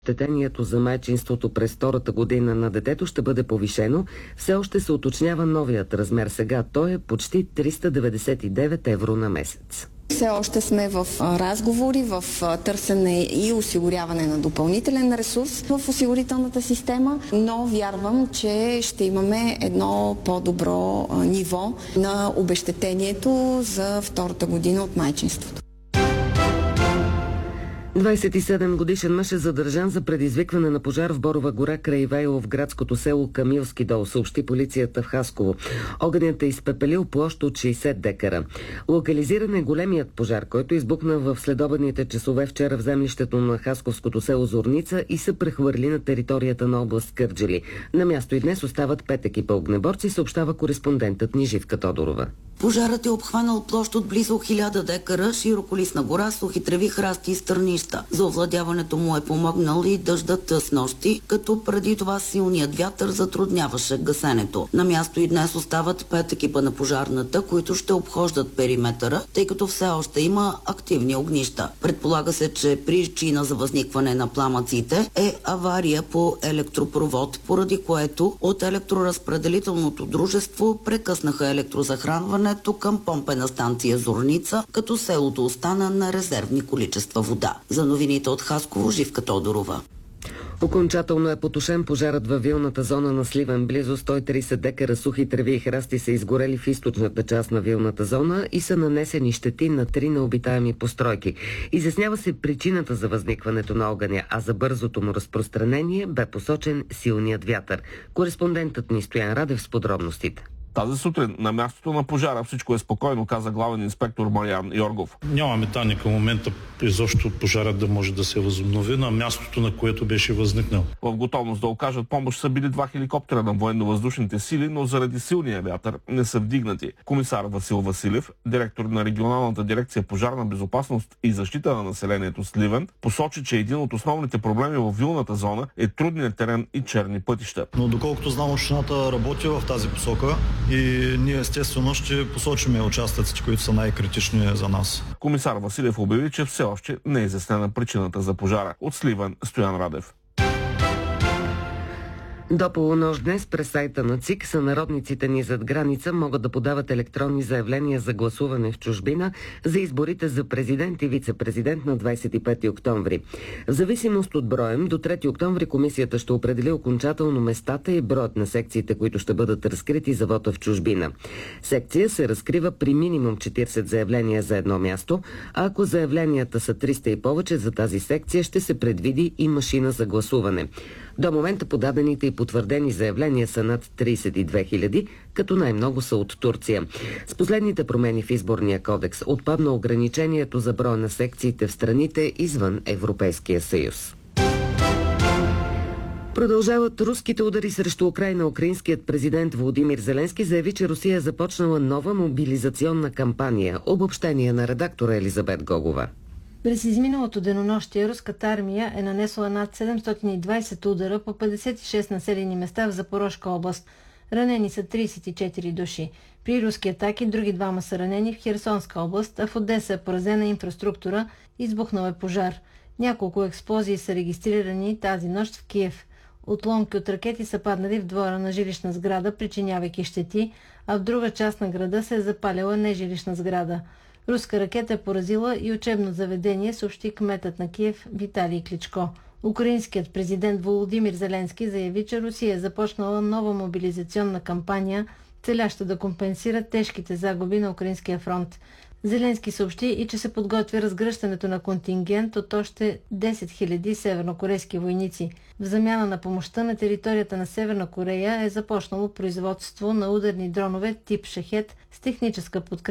Обезщетението за майчинството през втората година на детето ще бъде повишено. Все още се уточнява новият размер. Сега той е почти 399 евро на месец. Все още сме в разговори, в търсене и осигуряване на допълнителен ресурс в осигурителната система, но вярвам, че ще имаме едно по-добро ниво на обезщетението за втората година от майчинството. 27 годишен мъж е задържан за предизвикване на пожар в Борова гора край Ивайло в градското село Камилски дол, съобщи полицията в Хасково. Огънят е изпепелил площ от 60 декара. Локализиран е големият пожар, който избухна в следобедните часове вчера в землището на хасковското село Зорница и се прехвърли на територията на област Кърджали. На място и днес остават 5 екипа огнеборци, съобщава кореспондентът ни Живка Тодорова. Пожарът е обхванал площ от близо 1000 декара, широколистна гора, сухи треви, храсти и стърнища. За овладяването му е помогнал и дъждът с нощи, като преди това силният вятър затрудняваше гасенето. На място и днес остават 5 екипа на пожарната, които ще обхождат периметъра, тъй като все още има активни огнища. Предполага се, че причина за възникване на пламъците е авария по електропровод, поради което от електроразпределителното дружество прекъснаха електрозахранване към помпена станция Зорница, като селото остана на резервни количества вода. За новините от Хасково, Живка Тодорова. Окончателно е потушен пожарът във вилната зона на Сливен. Близо 130 декара сухи треви и храсти са изгорели в източната част на вилната зона и са нанесени щети на 3 необитаеми постройки. Изяснява се причината за възникването на огъня, а за бързото му разпространение бе посочен силният вятър. Кореспондентът ни Стоян Радев с подробностите. Тази сутрин на мястото на пожара всичко е спокойно, каза главен инспектор Мариан Йоргов. Нямаме данни към момента изобщо пожарът да може да се възобнови на мястото, на което беше възникнал. В готовност да окажат помощ са били 2 хеликоптера на военно-въздушните сили, но заради силния вятър не са вдигнати. Комисар Васил Василев, директор на регионалната дирекция пожарна безопасност и защита на населението Сливен, посочи, че един от основните проблеми в вилната зона е трудният терен и черни пътища. Но доколкото знам, общината работи в тази посока и ние естествено ще посочим участъците, които са най-критични за нас. Комисар Василев обяви, че все още не е изяснена причината за пожара. От Сливен, Стоян Радев. До полунощ днес през сайта на ЦИК сънародниците ни зад граница могат да подават електронни заявления за гласуване в чужбина за изборите за президент и вице-президент на 25 октомври. В зависимост от броем, до 3 октомври комисията ще определи окончателно местата и броят на секциите, които ще бъдат разкрити за вота в чужбина. Секция се разкрива при минимум 40 заявления за едно място, а ако заявленията са 300 и повече, за тази секция ще се предвиди и машина за гласуване. До момента подадените и потвърдени заявления са над 32 000, като най-много са от Турция. С последните промени в изборния кодекс отпадна ограничението за броя на секциите в страните извън Европейския съюз. Продължават руските удари срещу Украйна. Украинският президент Володимир Зеленски заяви, че Русия е започнала нова мобилизационна кампания. Обобщение на редактора Елизабет Гогова. През изминалото денонощие руската армия е нанесла над 720 удара по 56 населени места в Запорожка област. Ранени са 34 души. При руски атаки други 2 са ранени в Херсонска област, а в Одеса е поразена инфраструктура, избухнал е пожар. Няколко експлозии са регистрирани тази нощ в Киев. Отломки от ракети са паднали в двора на жилищна сграда, причинявайки щети, а в друга част на града се е запалила нежилищна сграда. Руска ракета е поразила и учебно заведение, съобщи кметът на Киев Виталий Кличко. Украинският президент Володимир Зеленски заяви, че Русия е започнала нова мобилизационна кампания, целяща да компенсира тежките загуби на Украинския фронт. Зеленски съобщи и че се подготвя разгръщането на контингент от още 10 000 севернокорейски войници. В замяна на помощта на територията на Северна Корея е започнало производство на ударни дронове тип Шахед с техническа подкрепа